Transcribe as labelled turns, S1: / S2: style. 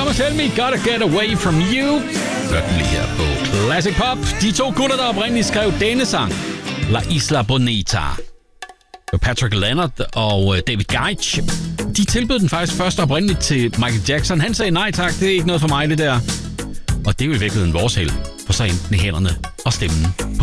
S1: Mama Tell Me, Gotta Get Away From You. Hør den lige her på Classic Pop. De to gutter, der oprindeligt skrev denne sang, La Isla Bonita, Patrick Leonard og David Geich, de tilbød den faktisk først oprindeligt til Michael Jackson. Han sagde nej tak, det er ikke noget for mig det der. Og det er jo i virkeligheden vores held, for så endte den i hænderne og stemmen på